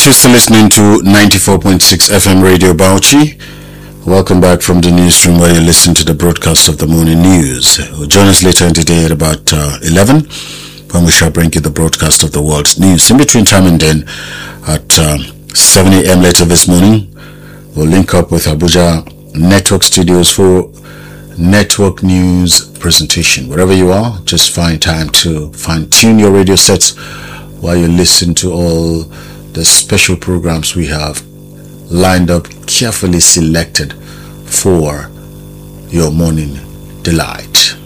You're still listening to 94.6 FM Radio Bauchi. Welcome back from the newsroom where you listen to the broadcast of the morning news. Join us later in the day at about 11 when we shall bring you the broadcast of the world's news. In between time and then at 7 a.m. later this morning, we'll link up with Abuja Network Studios for network news presentation. Wherever you are, just find time to fine-tune your radio sets while you listen to all the special programs we have lined up, carefully selected for your morning delight.